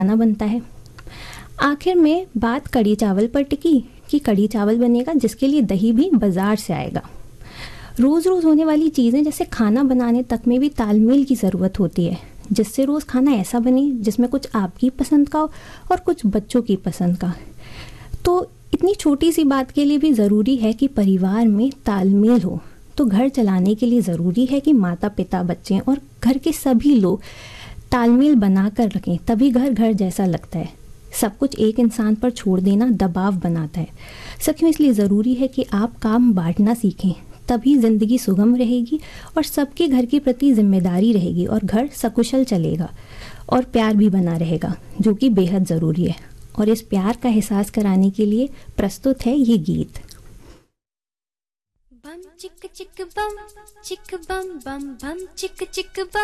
खाना बनता है। आखिर में बात कढ़ी चावल पर टिकी कि कढ़ी चावल बनेगा जिसके लिए दही भी बाजार से आएगा। रोज़ रोज़ होने वाली चीज़ें जैसे खाना बनाने तक में भी तालमेल की ज़रूरत होती है, जिससे रोज़ खाना ऐसा बने जिसमें कुछ आपकी पसंद का हो और कुछ बच्चों की पसंद का। तो इतनी छोटी सी बात के लिए भी ज़रूरी है कि परिवार में तालमेल हो। तो घर चलाने के लिए ज़रूरी है कि माता पिता, बच्चे और घर के सभी लोग तालमेल बना कर रखें, तभी घर घर जैसा लगता है। सब कुछ एक इंसान पर छोड़ देना दबाव बनाता है। सच में इसलिए ज़रूरी है कि आप काम बांटना सीखें, तभी ज़िंदगी सुगम रहेगी और सबके घर के प्रति जिम्मेदारी रहेगी और घर सकुशल चलेगा और प्यार भी बना रहेगा, जो कि बेहद ज़रूरी है। और इस प्यार का एहसास कराने के लिए प्रस्तुत है ये गीत। बम चिक चिक बम चिक बम बम बम चिक चिक बम।